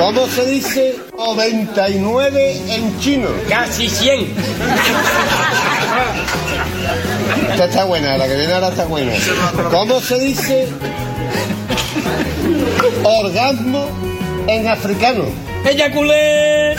¿Cómo se dice 99 en chino? Casi 100. Esta está buena, la que viene ahora está buena. ¿Cómo se dice orgasmo en africano? ¡Eyaculé!